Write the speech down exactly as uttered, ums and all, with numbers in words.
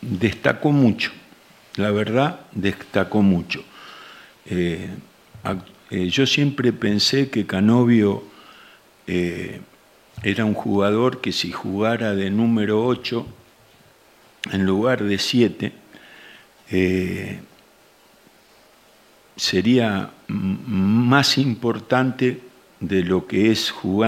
destacó mucho, la verdad, destacó mucho. Eh, eh, yo siempre pensé que Canovio eh, era un jugador que si jugara de número ocho, en lugar de siete, eh, sería más importante de lo que es jugando